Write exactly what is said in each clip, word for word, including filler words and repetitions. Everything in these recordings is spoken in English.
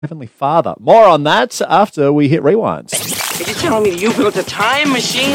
Heavenly Father. More on that after we hit rewind. Are you telling me you built a time machine?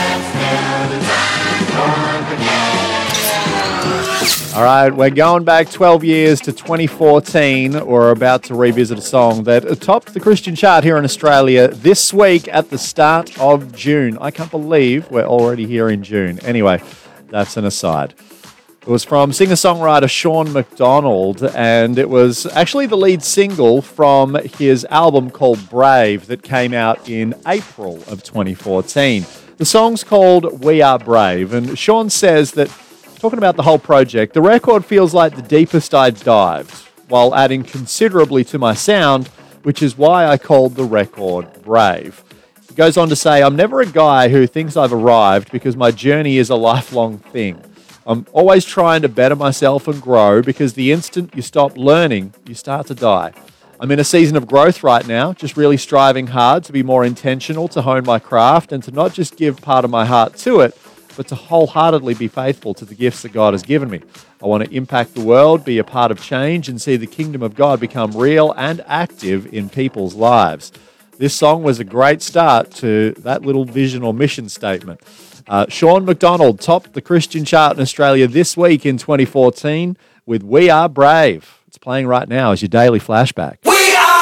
All right, we're going back twelve years to twenty fourteen. We're about to revisit a song that topped the Christian chart here in Australia this week at the start of June. I can't believe we're already here in June. Anyway, that's an aside. It was from singer-songwriter Sean McDonald, and it was actually the lead single from his album called Brave that came out in April of twenty fourteen. The song's called We Are Brave, and Sean says that, talking about the whole project, the record feels like the deepest I'd dived, while adding considerably to my sound, which is why I called the record Brave. He goes on to say, I'm never a guy who thinks I've arrived because my journey is a lifelong thing. I'm always trying to better myself and grow because the instant you stop learning, you start to die. I'm in a season of growth right now, just really striving hard to be more intentional, to hone my craft and to not just give part of my heart to it, but to wholeheartedly be faithful to the gifts that God has given me. I want to impact the world, be a part of change, and see the kingdom of God become real and active in people's lives. This song was a great start to that little vision or mission statement. Uh, Sean McDonald topped the Christian chart in Australia this week in twenty fourteen with We Are Brave. It's playing right now as your daily flashback. We